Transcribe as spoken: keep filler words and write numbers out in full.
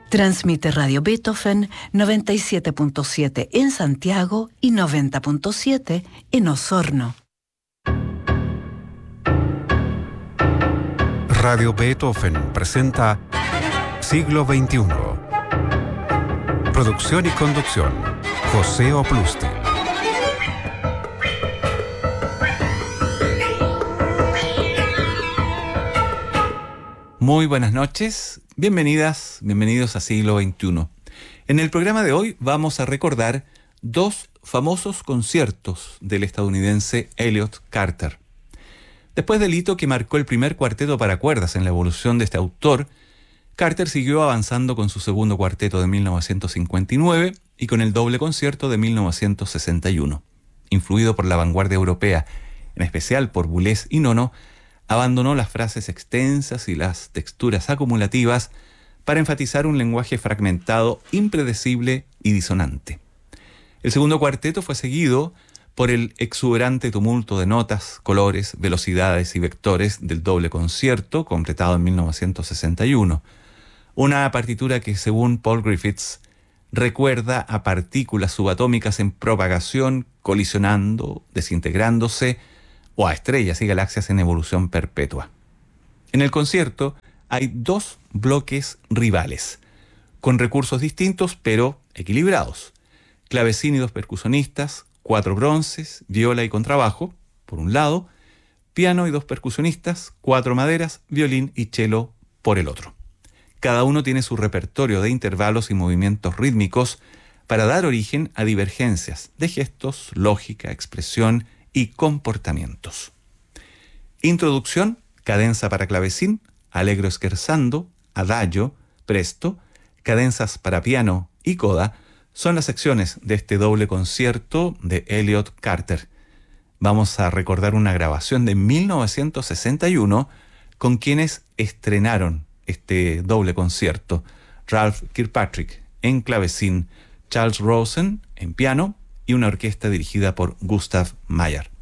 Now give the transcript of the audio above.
Transmite Radio Beethoven noventa y siete punto siete en Santiago y noventa punto siete en Osorno. Radio Beethoven presenta Siglo veintiuno. Producción y conducción, José Oplustil. Muy buenas noches, bienvenidas, bienvenidos a Siglo veintiuno. En el programa de hoy vamos a recordar dos famosos conciertos del estadounidense Elliott Carter. Después del hito que marcó el primer cuarteto para cuerdas en la evolución de este autor, Carter siguió avanzando con su segundo cuarteto de mil novecientos cincuenta y nueve y con el doble concierto de mil novecientos sesenta y uno. Influido por la vanguardia europea, en especial por Boulez y Nono, abandonó las frases extensas y las texturas acumulativas para enfatizar un lenguaje fragmentado, impredecible y disonante. El segundo cuarteto fue seguido por el exuberante tumulto de notas, colores, velocidades y vectores del doble concierto, completado en mil novecientos sesenta y uno. Una partitura que, según Paul Griffiths, recuerda a partículas subatómicas en propagación, colisionando, desintegrándose, o a estrellas y galaxias en evolución perpetua. En el concierto hay dos bloques rivales, con recursos distintos pero equilibrados. Clavecín y dos percusionistas, cuatro bronces, viola y contrabajo, por un lado, piano y dos percusionistas, cuatro maderas, violín y cello por el otro. Cada uno tiene su repertorio de intervalos y movimientos rítmicos para dar origen a divergencias de gestos, lógica, expresión y comportamientos. Introducción, cadenza para clavecín, allegro scherzando, adagio, presto, cadenzas para piano y coda son las secciones de este doble concierto de Elliott Carter. Vamos a recordar una grabación de mil novecientos sesenta y uno con quienes estrenaron este doble concierto: Ralph Kirkpatrick en clavecín, Charles Rosen en piano y una orquesta dirigida por Gustav Mahler.